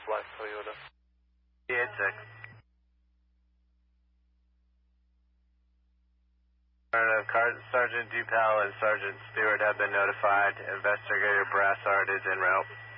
black Toyota. P86. Sergeant Dupel and Sergeant Stewart have been notified. Investigator Brassard is en route.